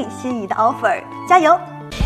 最心仪的 offer， 加油！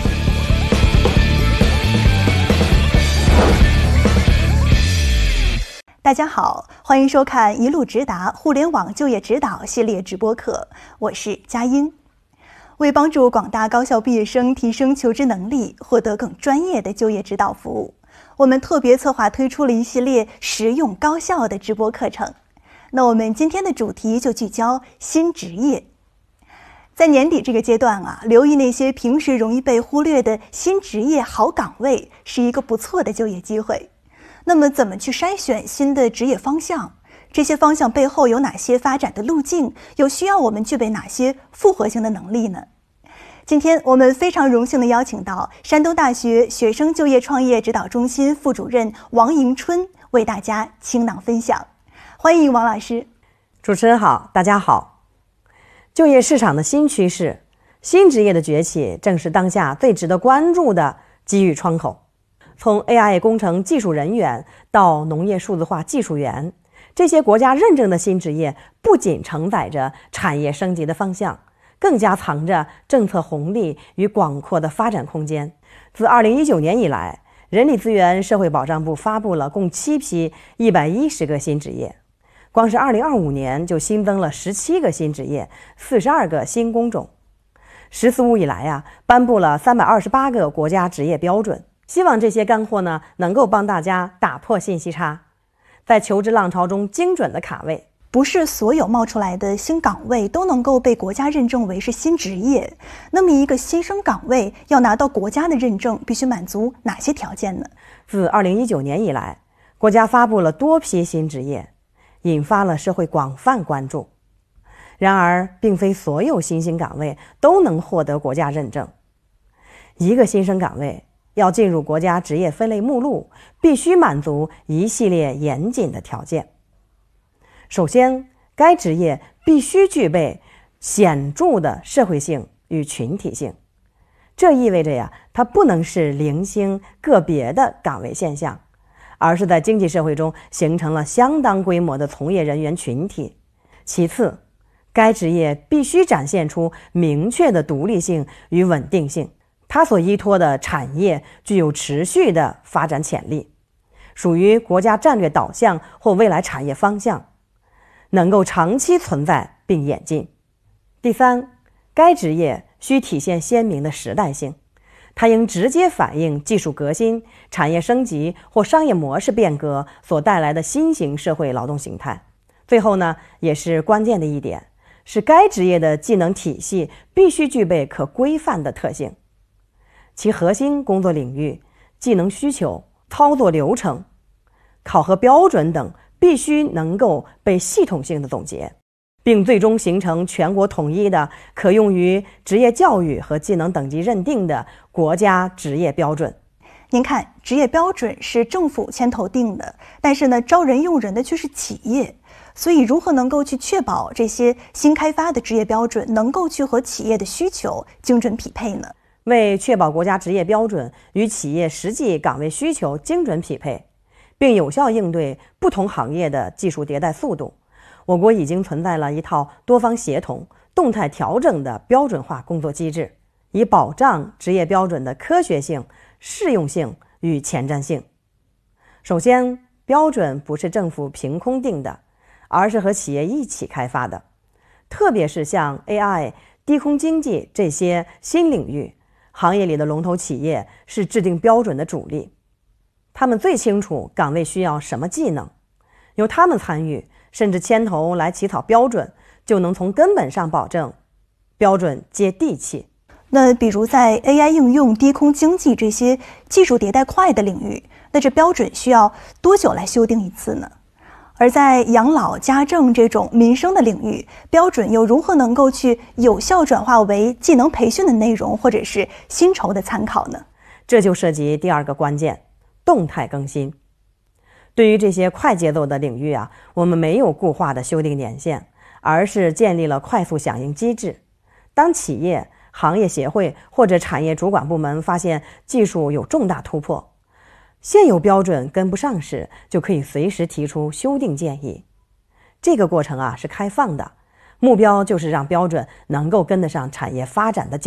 大家好，欢迎收看一路直达互联网就业指导系列直播课，我是佳音。为帮助广大高校毕业生提升求职能力，获得更专业的就业指导服务，我们特别策划推出了一系列实用高效的直播课程。那我们今天的主题就聚焦新职业。在年底这个阶段留意那些平时容易被忽略的新职业好岗位，是一个不错的就业机会。那么怎么去筛选新的职业方向？这些方向背后有哪些发展的路径？又需要我们具备哪些复合性的能力呢？今天我们非常荣幸地邀请到山东大学学生就业创业指导中心副主任王迎春为大家倾囊分享。欢迎王老师。 主持人好，大家好。就业市场的新趋势，新职业的崛起，正是当下最值得关注的机遇窗口。从 AI 工程技术人员到农业数字化技术员，这些国家认证的新职业不仅承载着产业升级的方向，更加藏着政策红利与广阔的发展空间。自2019年以来，人力资源社会保障部发布了共7批110个新职业，光是2025年就新增了17个新职业，42个新工种。十四五以来颁布了328个国家职业标准。希望这些干货能够帮大家打破信息差，在求职浪潮中精准的卡位。 不是所有冒出来的新岗位都能够被国家认证为是新职业，那么一个新生岗位要拿到国家的认证，必须满足哪些条件呢？ 自2019年以来，国家发布了多批新职业，引发了社会广泛关注。然而，并非所有新兴岗位都能获得国家认证。一个新生岗位要进入国家职业分类目录，必须满足一系列严谨的条件。首先，该职业必须具备显著的社会性与群体性，这意味着它不能是零星个别的岗位现象，而是在经济社会中形成了相当规模的从业人员群体。其次，该职业必须展现出明确的独立性与稳定性，它所依托的产业具有持续的发展潜力，属于国家战略导向或未来产业方向，能够长期存在并演进。第三，该职业需体现鲜明的时代性，它应直接反映技术革新、产业升级或商业模式变革所带来的新型社会劳动形态。最后也是关键的一点，是该职业的技能体系必须具备可规范的特性，其核心工作领域、技能需求、操作流程、考核标准等必须能够被系统性的总结，并最终形成全国统一的可用于职业教育和技能等级认定的国家职业标准。 您看，职业标准是政府牵头定的，但是招人用人的却是企业，所以如何能够去确保这些新开发的职业标准能够去和企业的需求精准匹配呢？ 为确保国家职业标准与企业实际岗位需求精准匹配，并有效应对不同行业的技术迭代速度，我国已经存在了一套多方协同、动态调整的标准化工作机制，以保障职业标准的科学性、适用性与前瞻性。首先，标准不是政府凭空定的，而是和企业一起开发的，特别是像 AI、低空经济这些新领域，行业里的龙头企业是制定标准的主力，他们最清楚岗位需要什么技能，由他们参与甚至牵头来起草标准，就能从根本上保证标准接地气。 那比如在 AI 应用、低空经济这些技术迭代快的领域，那这标准需要多久来修订一次呢？而在养老、家政这种民生的领域，标准又如何能够去有效转化为技能培训的内容或者是薪酬的参考呢？ 这就涉及第二个关键，动态更新。对于这些快节奏的领域我们没有固化的修订年限，而是建立了快速响应机制。当企业、行业协会或者产业主管部门发现技术有重大突破，现有标准跟不上时，就可以随时提出修订建议。这个过程是开放的，目标就是让标准能够跟得上产业发展的脚